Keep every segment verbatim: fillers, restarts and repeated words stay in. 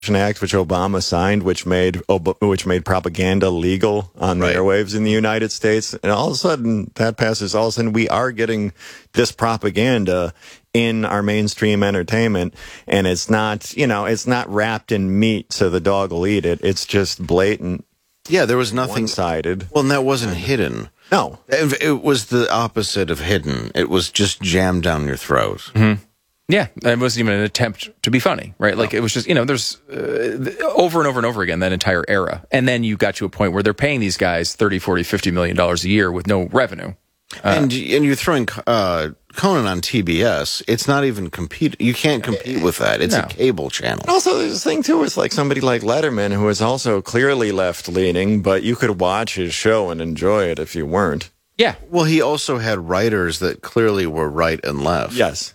Act, which Obama signed, which made which made propaganda legal on the right. airwaves in the United States. And all of a sudden, that passes. All of a sudden, we are getting this propaganda in our mainstream entertainment, and it's not, you know, it's not wrapped in meat so the dog will eat it. It's just blatant. Yeah, there was nothing one-sided. Well, and that wasn't hidden. No, it, it was the opposite of hidden. It was just jammed down your throat. Mm-hmm. Yeah, it wasn't even an attempt to be funny, right? Like, no. It was just, you know, there's uh, over and over and over again, that entire era. And then you got to a point where they're paying these guys thirty, forty, fifty million dollars a year with no revenue. Uh, and and you're throwing uh, Conan on T B S. It's not even compete. You can't compete with that. It's no. a cable channel. Also, there's this thing, too, with like somebody like Letterman, who is also clearly left-leaning, but you could watch his show and enjoy it if you weren't. Yeah. Well, he also had writers that clearly were right and left. Yes.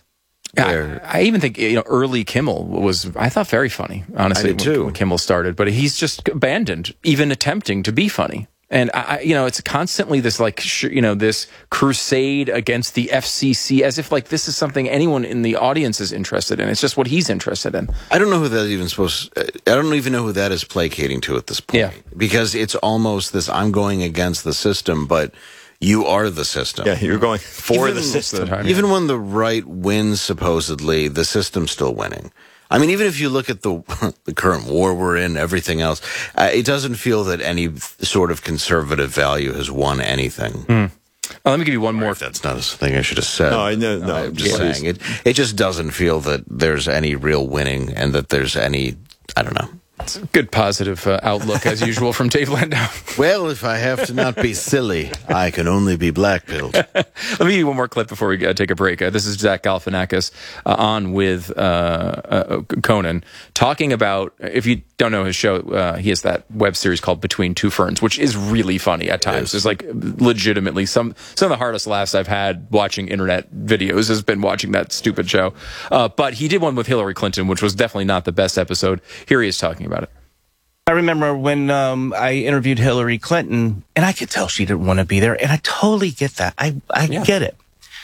I, I even think, you know, early Kimmel was, I thought, very funny, honestly, I did when, too. when Kimmel started. But he's just abandoned even attempting to be funny. And, I, you know, it's constantly this, like, sh- you know, this crusade against the F C C, as if, like, this is something anyone in the audience is interested in. It's just what he's interested in. I don't know who that even supposed I don't even know who that is placating to at this point. Yeah. Because it's almost this, I'm going against the system, but you are the system. Yeah, you're going for even, the system. The time, even yeah. when the right wins, supposedly, the system's still winning. I mean, even if you look at the the current war we're in, everything else, uh, it doesn't feel that any sort of conservative value has won anything. Mm. Oh, let me give you one more. That's not a thing I should have said. No, I know, no, I'm just yeah. saying. It, it just doesn't feel that there's any real winning and that there's any, I don't know. It's a good positive uh, outlook, as usual, from Dave Landau. Well, if I have to not be silly, I can only be black-pilled. Let me give you one more clip before we uh, take a break. Uh, this is Zach Galifianakis uh, on with uh, uh, Conan, talking about, if you don't know his show, uh, he has that web series called Between Two Ferns, which is really funny at times. It's like legitimately some some of the hardest laughs I've had watching internet videos has been watching that stupid show. Uh, but he did one with Hillary Clinton, which was definitely not the best episode. Here he is talking about it. I remember when um, I interviewed Hillary Clinton, and I could tell she didn't want to be there, and I totally get that. I, I yeah. get it.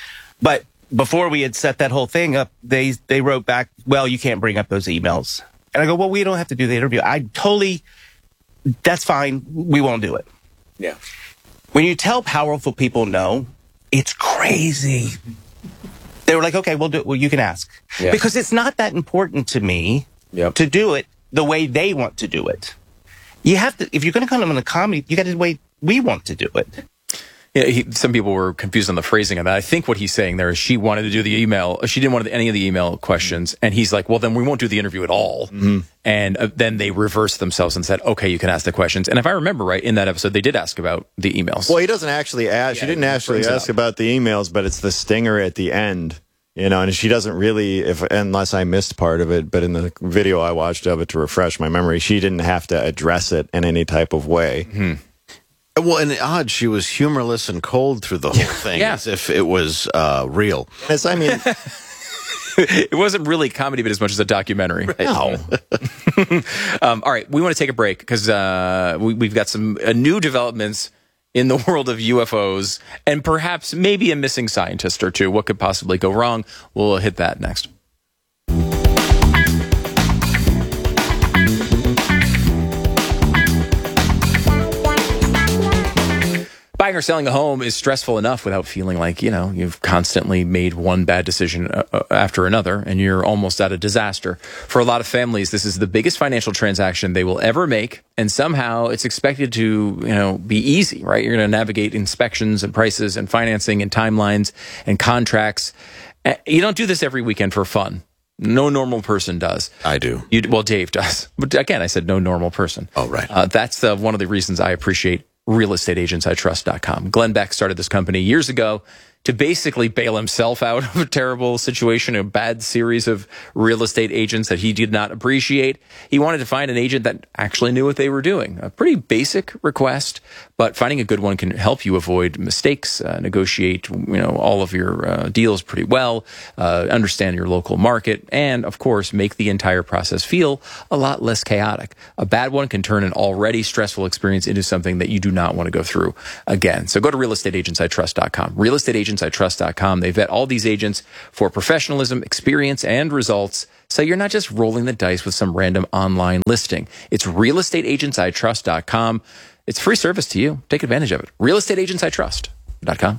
But before we had set that whole thing up, they they wrote back, well, you can't bring up those emails. And I go, well, we don't have to do the interview. I totally, that's fine. We won't do it. Yeah. When you tell powerful people no, it's crazy. They were like, okay, we'll do it. Well, you can ask. Yeah. Because it's not that important to me yep. to do it the way they want to do it. You have to, if you're going to come in a comedy, you got to do the way we want to do it. Yeah, he, some people were confused on the phrasing of that. I think what he's saying there is she wanted to do the email. She didn't want any of the email questions. And he's like, well, then we won't do the interview at all. Mm-hmm. And uh, then they reversed themselves and said, okay, you can ask the questions. And if I remember right, in that episode, they did ask about the emails. Well, he doesn't actually ask. Yeah, she didn't actually ask about the emails, but it's the stinger at the end. You know, and she doesn't really, if unless I missed part of it, but in the video I watched of it to refresh my memory, she didn't have to address it in any type of way. Mm-hmm. Well, and odd, she was humorless and cold through the whole thing, yeah. as if it was uh, real. Yes, I mean, it wasn't really comedy, but as much as a documentary. Right. No. um, all right, we want to take a break because uh, we, we've got some uh, new developments in the world of U F Os and perhaps maybe a missing scientist or two. What could possibly go wrong? We'll hit that next. Buying or selling a home is stressful enough without feeling like, you know, you've constantly made one bad decision uh, after another and you're almost at a disaster. For a lot of families, this is the biggest financial transaction they will ever make. And somehow it's expected to, you know, be easy, right? You're going to navigate inspections and prices and financing and timelines and contracts. You don't do this every weekend for fun. No normal person does. I do. You, well, Dave does. But again, I said no normal person. Oh, right. Uh, that's uh, one of the reasons I appreciate real estate agents I trust dot com. Glenn Beck started this company years ago to basically bail himself out of a terrible situation, a bad series of real estate agents that he did not appreciate. He wanted to find an agent that actually knew what they were doing. A pretty basic request, but finding a good one can help you avoid mistakes, uh, negotiate, you know, all of your uh, deals pretty well, uh, understand your local market, and of course, make the entire process feel a lot less chaotic. A bad one can turn an already stressful experience into something that you do not want to go through again. So go to real estate agents I trust dot com. real estate agents I trust dot com. They vet all these agents for professionalism, experience, and results. so you're not just rolling the dice with some random online listing. It's real estate agents I trust dot com. It's free service to you. Take advantage of it. real estate agents I trust dot com.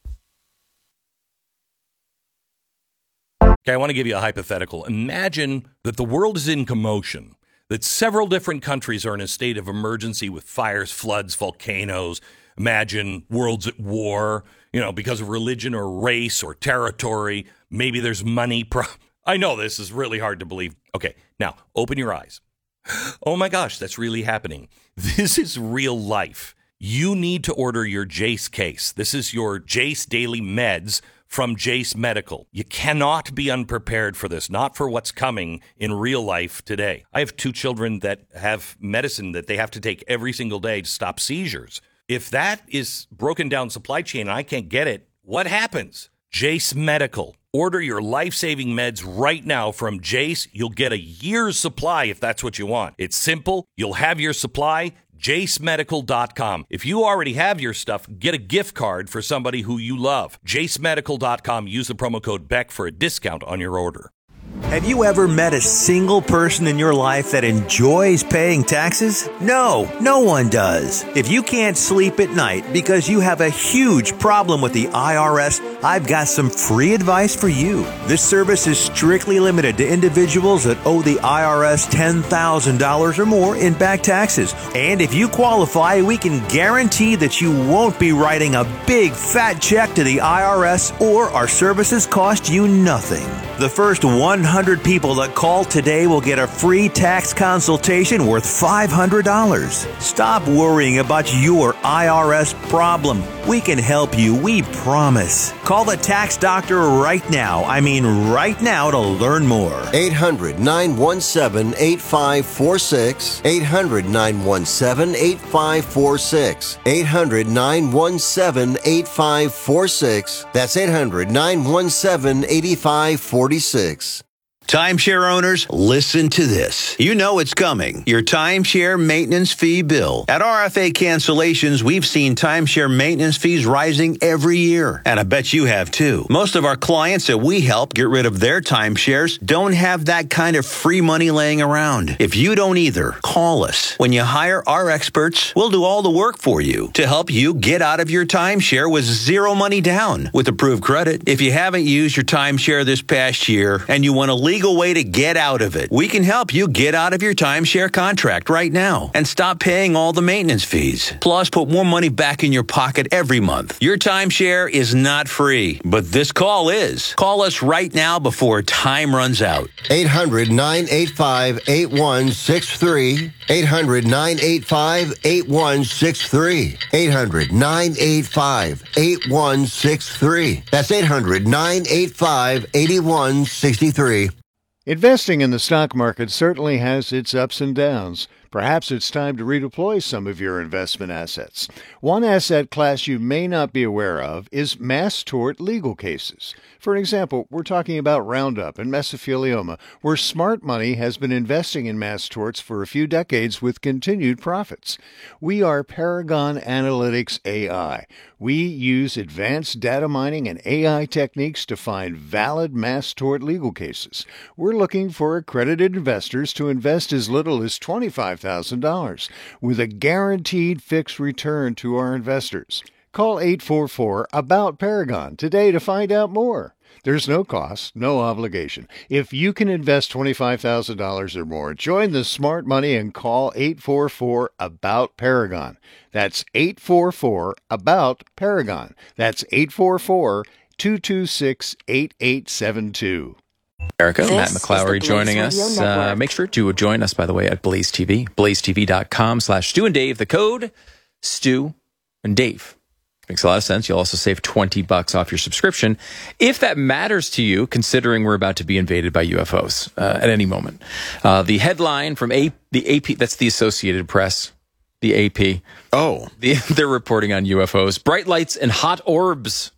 Okay, I want to give you a hypothetical. Imagine that the world is in commotion, that several different countries are in a state of emergency with fires, floods, volcanoes. Imagine worlds at war, you know, because of religion or race or territory. Maybe there's money. Pro- I know this is really hard to believe. Okay, now open your eyes. Oh my gosh, that's really happening. This is real life. You need to order your Jace case. This is your Jace Daily Meds from Jace Medical. You cannot be unprepared for this, not for what's coming in real life today. I have two children that have medicine that they have to take every single day to stop seizures. If that is broken down supply chain and I can't get it, what happens? Jace Medical. Order your life-saving meds right now from Jace. You'll get a year's supply if that's what you want. It's simple. You'll have your supply. jace medical dot com. If you already have your stuff, get a gift card for somebody who you love. jace medical dot com. Use the promo code Beck for a discount on your order. Have you ever met a single person in your life that enjoys paying taxes? No, no one does. If you can't sleep at night because you have a huge problem with the I R S, I've got some free advice for you. This service is strictly limited to individuals that owe the I R S ten thousand dollars or more in back taxes. And if you qualify, we can guarantee that you won't be writing a big fat check to the I R S, or our services cost you nothing. The first one hundred people that call today will get a free tax consultation worth five hundred dollars. Stop worrying about your I R S problem. We can help you, we promise. Call the tax doctor right now. I mean right now to learn more. eight hundred, nine one seven, eight five four six. eight hundred, nine one seven, eight five four six. eight hundred, nine one seven, eight five four six. That's eight hundred, nine one seven, eight five four six. Timeshare owners, listen to this. You know it's coming. Your timeshare maintenance fee bill. At R F A Cancellations, we've seen timeshare maintenance fees rising every year. And I bet you have too. Most of our clients that we help get rid of their timeshares don't have that kind of free money laying around. If you don't either, call us. When you hire our experts, we'll do all the work for you to help you get out of your timeshare with zero money down with approved credit. If you haven't used your timeshare this past year and you want to leave legal way to get out of it. We can help you get out of your timeshare contract right now and stop paying all the maintenance fees. Plus, put more money back in your pocket every month. Your timeshare is not free, but this call is. Call us right now before time runs out. eight hundred, nine eight five, eight one six three. eight hundred, nine eight five, eight one six three. eight hundred, nine eight five, eight one six three. That's eight hundred, nine eight five, eight one six three. Investing in the stock market certainly has its ups and downs. Perhaps it's time to redeploy some of your investment assets. One asset class you may not be aware of is mass tort legal cases. For example, we're talking about Roundup and mesothelioma, where smart money has been investing in mass torts for a few decades with continued profits. We are Paragon Analytics A I. We use advanced data mining and A I techniques to find valid mass tort legal cases. We're looking for accredited investors to invest as little as twenty-five thousand dollars with a guaranteed fixed return to our investors. Call eight four four, A B O U T, Paragon today to find out more. There's no cost, no obligation. If you can invest twenty-five thousand dollars or more, join the smart money and call eight four four, A B O U T, Paragon. That's eight four four, A B O U T, Paragon. That's eight four four, two two six, eight eight seven two. Erica, This Matt McClowery is the joining Blaze us. Radio Uh, Network. make sure to join us, by the way, at Blaze T V. blaze t v dot com slash Stu and Dave. The code, Stu and Dave. Makes a lot of sense. You'll also save twenty bucks off your subscription. If that matters to you, considering we're about to be invaded by U F Os uh, at any moment. Uh, the headline from A- the A P, that's the Associated Press, the A P. Oh. The, they're reporting on U F Os. Bright lights and hot orbs.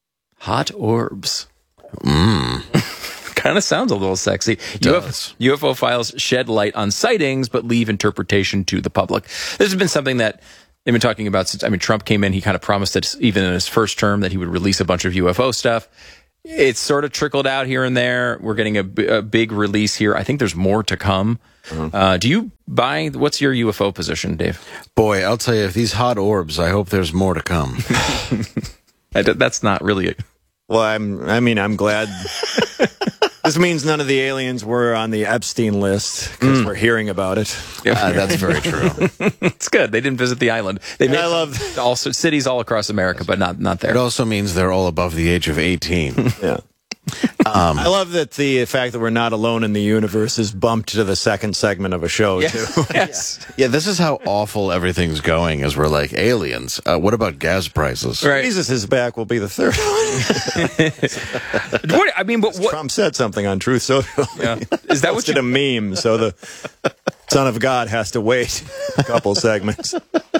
Hot orbs. Mm. Kind of sounds a little sexy. It U F- does. U F O files shed light on sightings, but leave interpretation to the public. This has been something that they've been talking about since, I mean, Trump came in. He kind of promised that even in his first term that he would release a bunch of U F O stuff. It's sort of trickled out here and there. We're getting a, b- a big release here. I think there's more to come. Uh-huh. Uh, do you buy? What's your U F O position, Dave? Boy, I'll tell you, if these hot orbs, I hope there's more to come. I d- that's not really. A- well, I'm. I mean, I'm glad. This means none of the aliens were on the Epstein list because mm. we're hearing about it. Uh, that's very true. It's good. They didn't visit the island. They made I love also cities all across America, but not not there. It also means they're all above the age of eighteen. Yeah. Um, I love that the fact that we're not alone in the universe is bumped to the second segment of a show, yeah. too. Yes. Yeah, this is how awful everything's going, as we're like, aliens. Uh, what about gas prices? Right. Jesus is back will be the third one. What, I mean, but what? Trump said something on Truth Social. Yeah. Is that what you... a meme, so the Son of God has to wait a couple segments.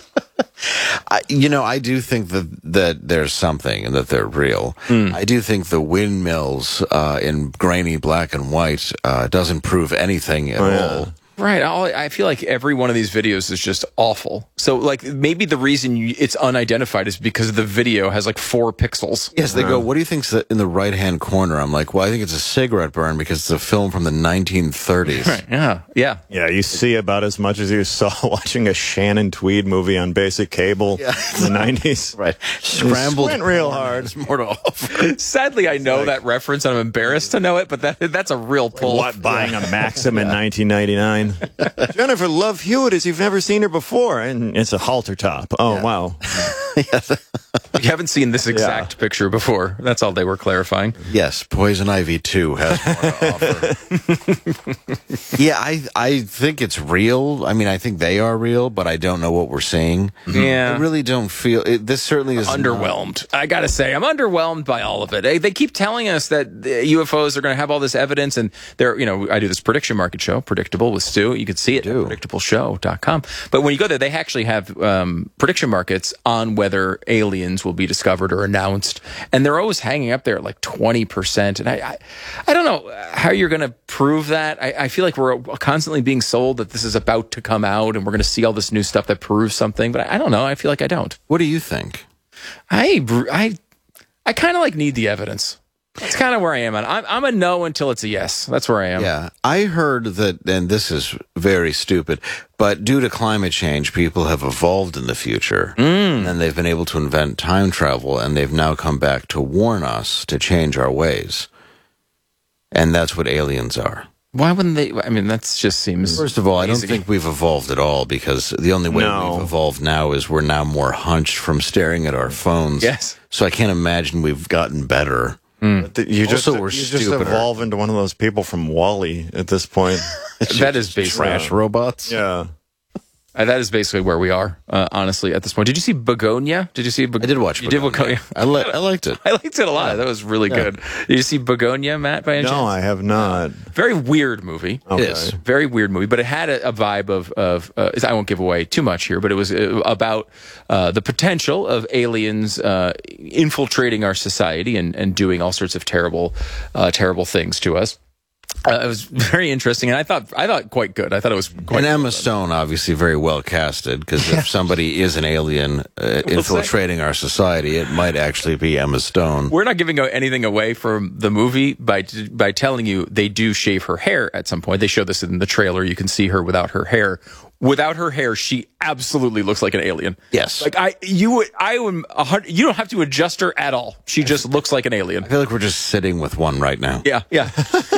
I, you know, I do think that that there's something and that they're real. Mm. I do think the windmills uh, in grainy black and white uh, doesn't prove anything at oh, yeah. all. Right. All, I feel like every one of these videos is just awful. So, like, maybe the reason you, it's unidentified is because the video has like four pixels. Yes, they go, what do you think's in the right-hand corner? I'm like, well, I think it's a cigarette burn because it's a film from the nineteen thirties. Right. Yeah. Yeah. Yeah, you see about as much as you saw watching a Shannon Tweed movie on basic cable yeah. in the nineties. Right. Scrambled. Went real hard. There's more to offer. Sadly, I know like, that reference and I'm embarrassed to know it, but that that's a real pull. What, buying a Maxim in nineteen ninety-nine? Jennifer Love Hewitt as you've never seen her before, and it's a halter top. Oh, yeah. Wow. You haven't seen this exact yeah. picture before. That's all they were clarifying. Yes, Poison Ivy two has more to offer. Yeah, I I think it's real. I mean, I think they are real, but I don't know what we're seeing. Yeah. I really don't feel it. This certainly is underwhelmed. Not. I got to say, I'm underwhelmed by all of it. They, they keep telling us that the U F Os are going to have all this evidence, and they're, you know, I do this prediction market show, Predictable with Stu. You can see it at predictable show dot com. But when you go there, they actually have um, prediction markets on whether aliens will be discovered or announced, and they're always hanging up there at like twenty percent. And I, I, I don't know how you're going to prove that. I, I feel like we're constantly being sold that this is about to come out, and we're going to see all this new stuff that proves something. But I, I don't know. I feel like I don't. What do you think? I, I, I kind of like need the evidence. That's kind of where I am. I'm, I'm a no until it's a yes. That's where I am. Yeah. I heard that, and this is very stupid, but due to climate change, people have evolved in the future. Mm. And they've been able to invent time travel, and they've now come back to warn us to change our ways. And that's what aliens are. Why wouldn't they? I mean, that just seems... First of all, I don't easy. think we've evolved at all, because the only way no. we've evolved now is we're now more hunched from staring at our phones. Yes. So I can't imagine we've gotten better. Mm. You just, also, we're you stupider. just evolve into one of those people from WALL-E at this point. That is basically trash robots. Yeah. Uh, that is basically where we are, uh, honestly, at this point. Did you see Begonia? Did you see? Be- I did watch You Begonia. did Begonia. I, li- I liked it. I liked it a lot. That was really Yeah. good. Did you see Begonia, Matt, by any No, chance? I have not. Very weird movie. Okay. It is. Very weird movie, but it had a, a vibe of, of uh, I won't give away too much here, but it was uh, about uh, the potential of aliens uh, infiltrating our society and, and doing all sorts of terrible, uh, terrible things to us. Uh, it was very interesting, and I thought I thought quite good. I thought it was quite And Emma good. Stone, obviously, very well casted, because if somebody is an alien uh, infiltrating our society, it might actually be Emma Stone. We're not giving anything away from the movie by by telling you they do shave her hair at some point. They show this in the trailer. You can see her without her hair. Without her hair, she absolutely looks like an alien. Yes. Like I, you, would- I am a hundred. You don't have to adjust her at all. She just looks like an alien. I feel like we're just sitting with one right now. Yeah, yeah.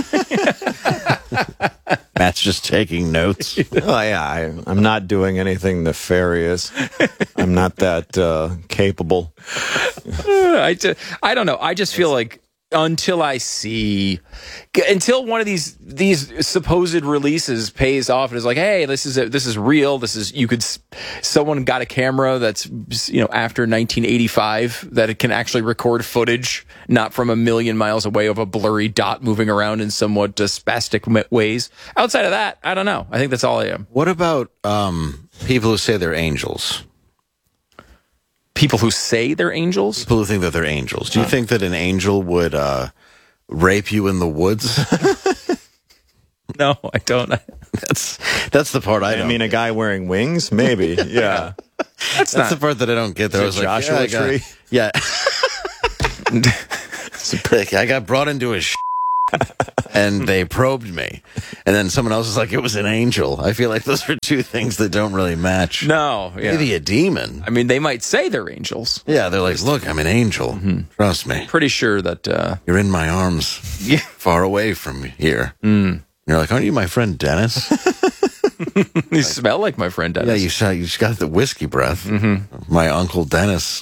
Matt's just taking notes. Oh, yeah, I, I'm not doing anything nefarious. I'm not that uh, capable. I, just, I don't know. I just feel like until I see, until one of these these supposed releases pays off and is like, hey, this is a, this is real. This is you could. Someone got a camera that's you know after nineteen eighty-five that it can actually record footage, not from a million miles away of a blurry dot moving around in somewhat uh, spastic ways. Outside of that, I don't know. I think that's all I am. What about um, people who say they're angels? People who say they're angels? People who think that they're angels. Do you think that an angel would uh, rape you in the woods? No, I don't. That's that's the part I I don't. mean, a guy wearing wings? Maybe. Yeah. That's, that's the part that I don't get. There, I was Is it like, Joshua yeah, I got- Tree? Yeah. Like, I got brought into a sh- and they probed me. And then someone else was like, it was an angel. I feel like those are two things that don't really match. No, yeah. Maybe a demon. I mean, they might say they're angels. Yeah, they're like, look, I'm an angel. Mm-hmm. Trust me. Pretty sure that... Uh, You're in my arms. Yeah. Far away from here. Mm. You're like, aren't you my friend Dennis? You like, smell like my friend Dennis. Yeah, you, saw, you just got the whiskey breath. Mm-hmm. My Uncle Dennis.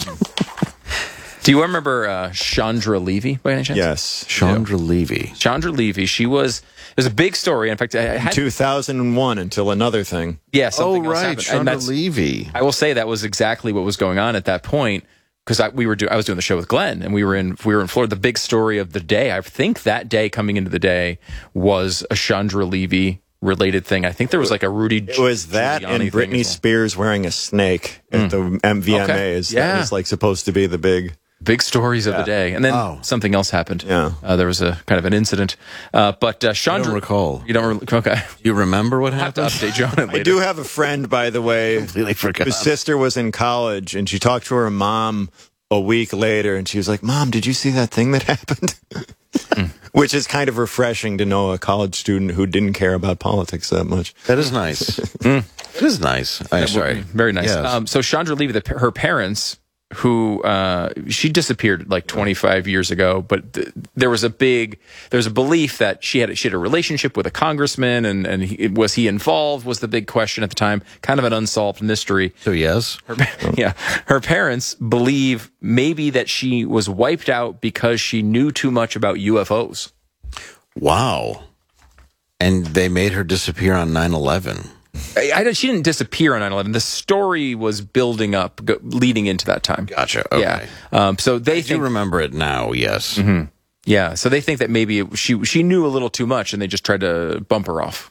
Do you remember uh, Chandra Levy by any chance? Yes. Chandra yeah. Levy. Chandra Levy. She was, it was a big story. In fact, I had... two thousand one until another thing. Yeah, something oh, else right. happened. Chandra and Levy. I will say that was exactly what was going on at that point. Because I, we were do, I was doing the show with Glenn, and we were in we were in Florida. The big story of the day, I think that day coming into the day, was a Chandra Levy related thing. I think there was like a Rudy. It was that Giuliani and Britney well. Spears wearing a snake at Mm. the M V M As. Okay. Yeah. That was like supposed to be the big. Big stories of Yeah. the day. And then Oh. something else happened. Yeah. Uh, there was a kind of an incident. Uh, but uh, I Chandra... don't recall. You don't... Re- okay. You remember what I'll have to happened? update you on it later. I do have a friend, by the way, Completely forgot. whose sister was in college, and she talked to her mom a week later, and she was like, Mom, did you see that thing that happened? Which is kind of refreshing to know a college student who didn't care about politics that much. That is nice. It is nice. I'm sorry. Very nice. Yes. Um, so Chandra Levy, the, her parents, who uh, she disappeared like twenty-five years ago, but th- there was a big, there was a belief that she had she had a relationship with a congressman, and and he, was he involved? Was the big question at the time, kind of an unsolved mystery. So yes, Her, yeah, her parents believe maybe that she was wiped out because she knew too much about U F Os. wow. And they made her disappear on nine eleven. I, I, she didn't disappear on nine eleven. The story was building up, go, leading into that time. Gotcha. Okay. Yeah. Um, so they I think, do remember it now. Yes. Mm-hmm. Yeah. So they think that maybe it, she she knew a little too much, and they just tried to bump her off.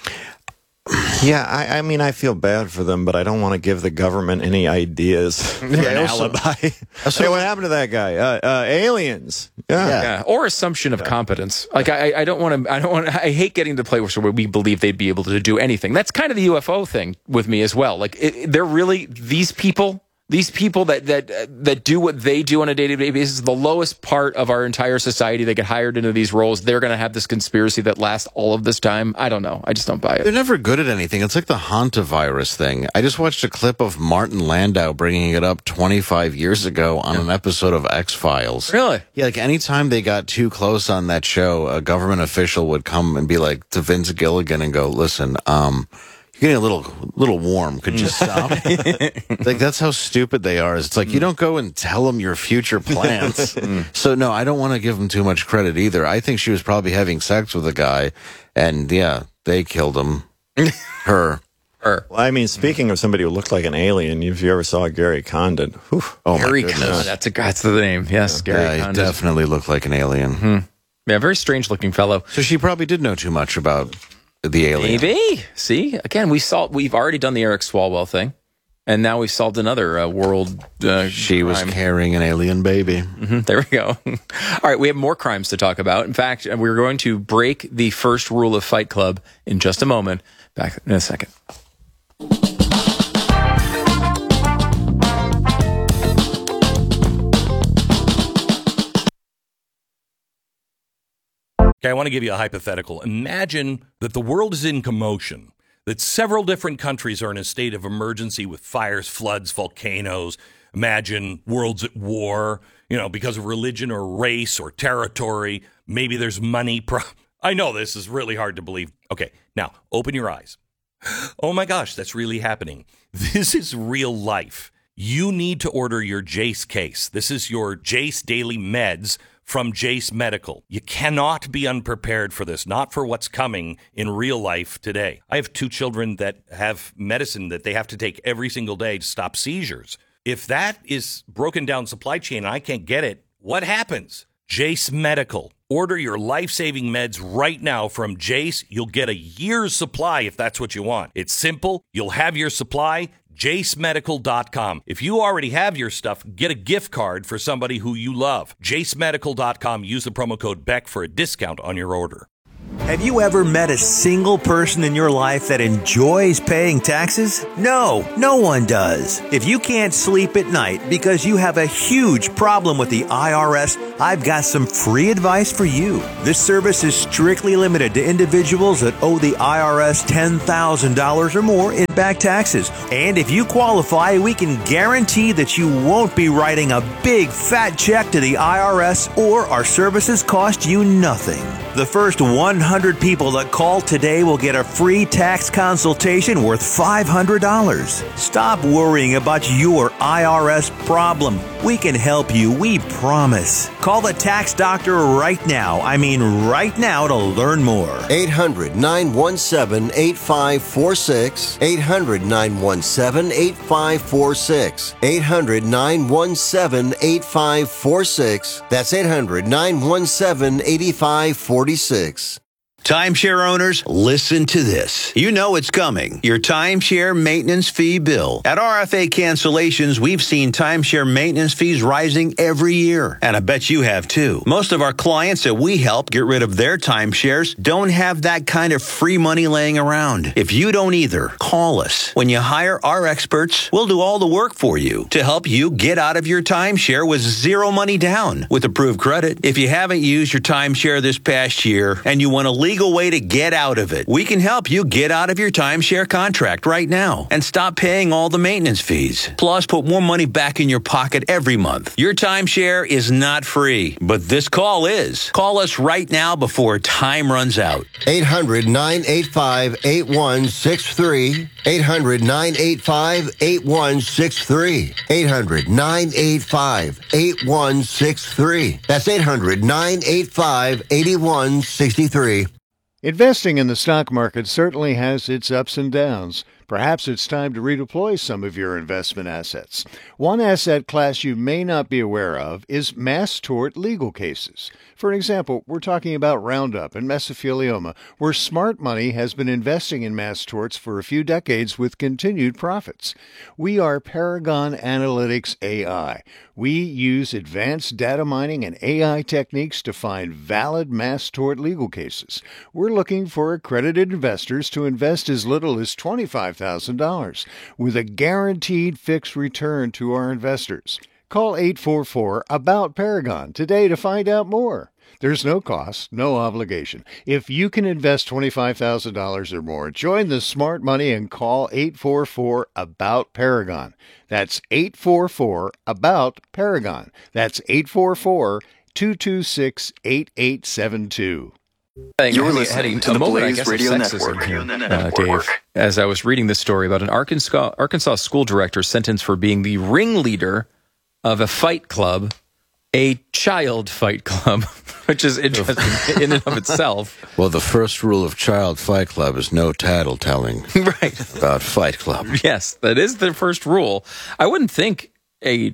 Yeah, I, I mean, I feel bad for them, but I don't want to give the government any ideas for Yeah, an also- alibi. also- Hey, what happened to that guy? Uh, uh, aliens. Yeah. Yeah. Yeah. Or assumption of competence. Like I, I don't want to. I don't want. I hate getting to the place where we believe they'd be able to do anything. That's kind of the U F O thing with me as well. Like it, they're really these people. These people that that uh, that do what they do on a day-to-day basis, the lowest part of our entire society, they get hired into these roles. They're going to have this conspiracy that lasts all of this time. I don't know. I just don't buy They're it. never good at anything. It's like the hantavirus thing. I just watched a clip of Martin Landau bringing it up twenty-five years ago on an episode of X-Files. Really? Yeah, like anytime they got too close on that show, a government official would come and be like to Vince Gilligan and go, listen, um... you're getting a little little warm. Could you stop? Like, that's how stupid they are. It's like, you don't go and tell them your future plans. So, no, I don't want to give them too much credit either. I think she was probably having sex with a guy, and, yeah, they killed him. Her. Her. Well, I mean, speaking of somebody who looked like an alien, if you ever saw Gary Condon, whew, Oh, Gary my Condon. goodness. That's a that's the name. Yes, Gary Yeah, he Condon. definitely looked like an alien. Yeah, very strange looking fellow. So she probably did know too much about the alien. Maybe. See, again, we solved. We've already done the Eric Swalwell thing, and now we've solved another uh, world. Uh, She was crime. carrying an alien baby. Mhm, there we go. All right, we have more crimes to talk about. In fact, we're going to break the first rule of Fight Club in just a moment. Back in a second. Okay, I want to give you a hypothetical. Imagine that the world is in commotion, that several different countries are in a state of emergency with fires, floods, volcanoes. Imagine worlds at war, you know, because of religion or race or territory. Maybe there's money. Pro- I know this is really hard to believe. Okay, now open your eyes. Oh my gosh, that's really happening. This is real life. You need to order your Jace case. This is your Jace Daily Meds from Jace Medical. You cannot be unprepared for this, not for what's coming in real life today. I have two children that have medicine that they have to take every single day to stop seizures. If that is broken down supply chain and I can't get it, what happens? Jace Medical. Order your life-saving meds right now from Jace. You'll get a year's supply if that's what you want. It's simple. You'll have your supply. jace medical dot com. If you already have your stuff, get a gift card for somebody who you love. jace medical dot com. Use the promo code Beck for a discount on your order. Have you ever met a single person in your life that enjoys paying taxes? No, no one does. If you can't sleep at night because you have a huge problem with the I R S, I've got some free advice for you. This service is strictly limited to individuals that owe the I R S ten thousand dollars or more in back taxes. And if you qualify, we can guarantee that you won't be writing a big fat check to the I R S, or our services cost you nothing. The first one hundred people that call today will get a free tax consultation worth five hundred dollars. Stop worrying about your I R S problem. We can help you, we promise. Call the tax doctor right now. I mean right now to learn more. eight hundred, nine one seven, eight five four six. eight hundred, nine one seven, eight five four six. eight hundred, nine one seven, eight five four six. That's eight hundred, nine one seven, eight five four six. Timeshare owners, listen to this. You know it's coming. Your timeshare maintenance fee bill. At R F A Cancellations, we've seen timeshare maintenance fees rising every year. And I bet you have too. Most of our clients that we help get rid of their timeshares don't have that kind of free money laying around. If you don't either, call us. When you hire our experts, we'll do all the work for you to help you get out of your timeshare with zero money down with approved credit. If you haven't used your timeshare this past year and you want to leave way to get out of it, we can help you get out of your timeshare contract right now and stop paying all the maintenance fees. Plus, put more money back in your pocket every month. Your timeshare is not free, but this call is. Call us right now before time runs out. eight hundred, nine eight five, eight one six three. eight hundred, nine eight five, eight one six three. eight hundred, nine eight five, eight one six three. That's eight hundred, nine eight five, eight one six three. Investing in the stock market certainly has its ups and downs. Perhaps it's time to redeploy some of your investment assets. One asset class you may not be aware of is mass tort legal cases. For example, we're talking about Roundup and mesothelioma, where smart money has been investing in mass torts for a few decades with continued profits. We are Paragon Analytics A I. We use advanced data mining and A I techniques to find valid mass tort legal cases. We're looking for accredited investors to invest as little as twenty-five thousand dollars with a guaranteed fixed return to our investors. Call eight four four, ABOUT Paragon today to find out more. There's no cost, no obligation. If you can invest twenty-five thousand dollars or more, join the smart money and call eight four four, ABOUT Paragon. That's eight four four, ABOUT Paragon. That's eight four four, two two six, eight eight seven two. You're listening to the Blaze Radio Network, here, uh, Dave. As I was reading this story about an Arkansas, Arkansas school director sentenced for being the ringleader of a fight club, a child fight club, which is interesting in and of itself. Well, the first rule of Child Fight Club is no tattle telling right. about Fight Club. Yes, that is the first rule. I wouldn't think a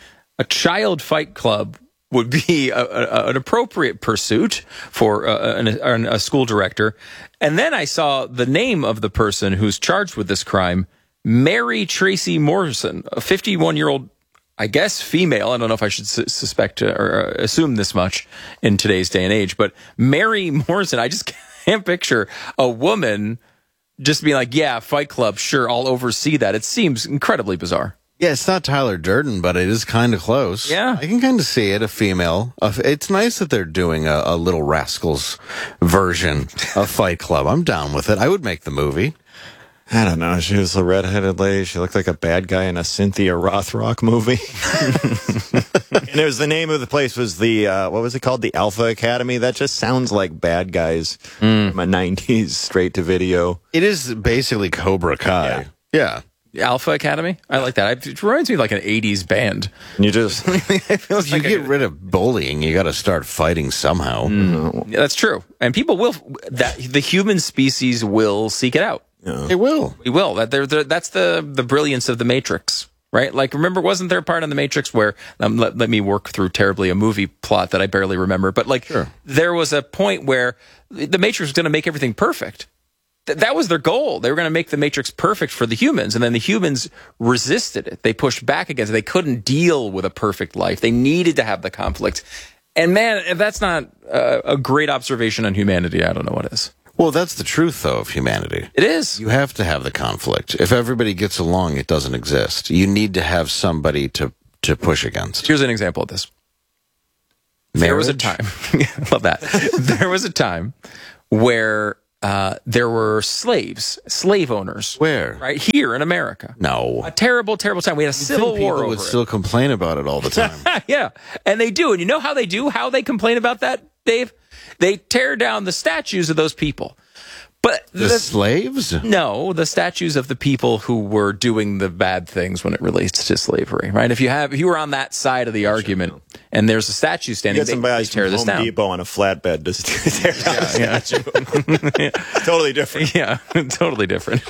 a child fight club would be a, a, an appropriate pursuit for a, a, a school director. And then I saw the name of the person who's charged with this crime, Mary Tracy Morrison, a fifty-one-year-old, I guess, female. I don't know if I should su- suspect or assume this much in today's day and age, but Mary Morrison, I just can't picture a woman just being like, yeah, Fight Club, sure, I'll oversee that. It seems incredibly bizarre. Yeah, it's not Tyler Durden, but it is kind of close. Yeah. I can kind of see it, a female. It's nice that they're doing a, a Little Rascals version of Fight Club. I'm down with it. I would make the movie. I don't know. She was a redheaded lady. She looked like a bad guy in a Cynthia Rothrock movie. And it was the name of the place was the, uh, what was it called? The Alpha Academy. That just sounds like bad guys mm. from a nineties straight to video. It is basically Cobra Kai. Yeah. yeah. Alpha Academy? I like that. It reminds me of like an eighties band. And you just, I feel like you like get a, rid of bullying, you got to start fighting somehow. Mm. Yeah, that's true. And people will, that the human species will seek it out. Yeah. It will. We will. That they're, they're, that's the, the brilliance of the Matrix, right? Like, remember, wasn't there a part in the Matrix where, um, let, let me work through terribly a movie plot that I barely remember, but like, sure. there was a point where the Matrix was going to make everything perfect. Th- that was their goal. They were going to make the Matrix perfect for the humans, and then the humans resisted it. They pushed back against it. They couldn't deal with a perfect life. They needed to have the conflict. And man, if that's not uh, a great observation on humanity, I don't know what is. Well, that's the truth, though, of humanity. It is. You have to have the conflict. If everybody gets along, it doesn't exist. You need to have somebody to, to push against. Here's an example of this. Marriage? There was a time, love that. There was a time where uh, there were slaves, slave owners. Where? Right here in America. No. A terrible, terrible time. We had a civil war over would it. still complain about it all the time. Yeah, and they do. And you know how they do? How they complain about that, Dave? They tear down the statues of those people. But The, the slaves? No, the statues of the people who were doing the bad things when it relates to slavery, right? If you have, if you were on that side of the argument, and there's a statue standing, You get they, some they guys tear from this Home down. Depot on a flatbed to tear down a statue. Totally different. Yeah, totally different.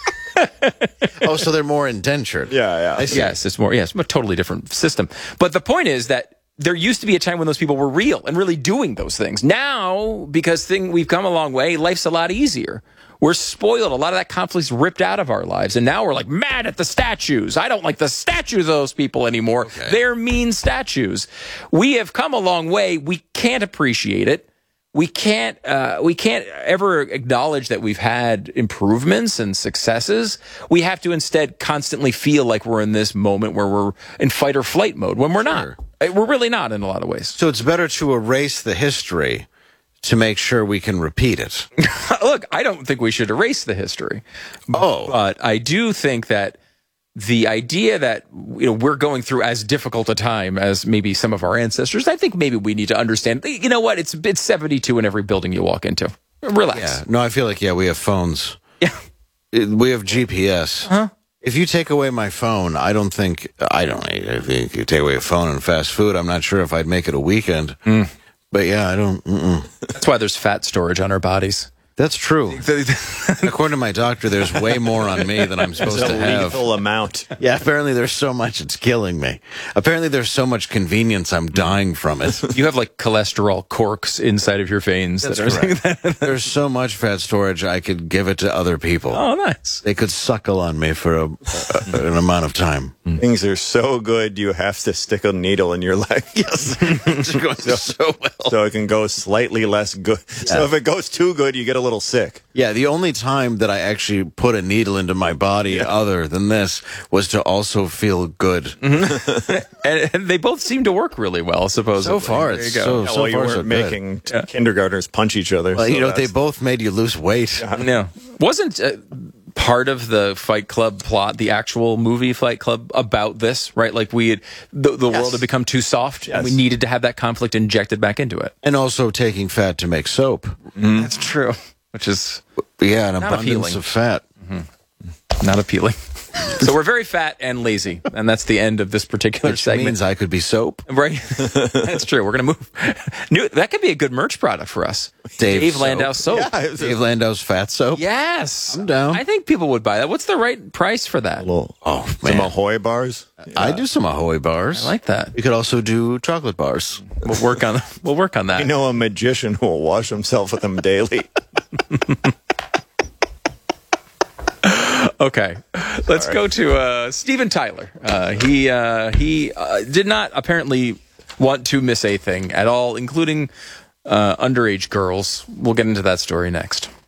Oh, so they're more indentured. Yeah, yeah. I see. Yes, it's more. Yes, a totally different system. But the point is that there used to be a time when those people were real and really doing those things. Now, because thing we've come a long way, life's a lot easier. We're spoiled. A lot of that conflict's ripped out of our lives. And now we're like mad at the statues. I don't like the statues of those people anymore. Okay. They're mean statues. We have come a long way. We can't appreciate it. We can't, uh, we can't ever acknowledge that we've had improvements and successes. We have to instead constantly feel like we're in this moment where we're in fight or flight mode when we're Sure. not. We're really not in a lot of ways. So it's better to erase the history to make sure we can repeat it. Look, I don't think we should erase the history. Oh. But I do think that the idea that you know we're going through as difficult a time as maybe some of our ancestors, I think maybe we need to understand, you know what, it's it's seventy-two in every building you walk into. Relax. Yeah. No, I feel like, yeah, we have phones. Yeah. It- We have G P S. Huh? If you take away my phone, I don't think, I don't, if you take away a phone and fast food, I'm not sure if I'd make it a weekend. Mm. But yeah, I don't, mm-mm. That's why there's fat storage on our bodies. That's true. According to my doctor, there's way more on me than I'm supposed It's to a have. lethal amount. Yeah, apparently there's so much it's killing me. Apparently there's so much convenience I'm dying from it. You have like cholesterol corks inside of your veins. That's that are, There's so much fat storage I could give it to other people. Oh, nice. They could suckle on me for a, a, an amount of time. Things are so good, you have to stick a needle in your leg. Yes. It's going so well. So it can go slightly less good. So if it goes too good, you get a little sick. Yeah, the only time that I actually put a needle into my body other than this was to also feel good. and, and they both seem to work really well, supposedly. So far, There it's you go. so, Yeah, so well, you far weren't so good. making t- kindergartners punch each other. Well, so you know, they that's- both made you lose weight. No. Wasn't uh, part of the Fight Club plot, the actual movie Fight Club, about this, right? Like we had, the, the world had become too soft and we Yes. needed to have that conflict injected back into it. And also taking fat to make soap. That's true. Which is Yeah, an Not abundance appealing. of fat. not appealing. So we're very fat and lazy, and that's the end of this particular Which segment. means I could be soap. Right? That's true. We're going to move. New, that could be a good merch product for us. Dave Dave soap. Landau soap. Yeah, it was Dave Landau's fat soap. Yes. I'm down. I think people would buy that. What's the right price for that? a little, Oh, some man. Ahoy bars. I do some Ahoy bars. I like that. You could also do chocolate bars. We'll work on we'll work on that. I know a magician who will wash himself with them daily. Okay, let's go to uh, Steven Tyler. Uh, he uh, he uh, did not apparently want to miss a thing at all, including uh, underage girls. We'll get into that story next.